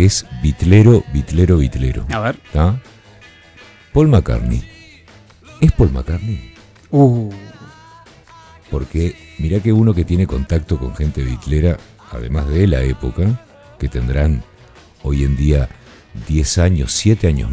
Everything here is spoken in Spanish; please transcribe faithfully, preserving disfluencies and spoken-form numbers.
que es bitlero, bitlero, bitlero. A ver. ¿Tá? Paul McCartney. ¿Es Paul McCartney? Uh. Porque mirá que uno que tiene contacto con gente bitlera, además de la época, que tendrán hoy en día diez años, siete años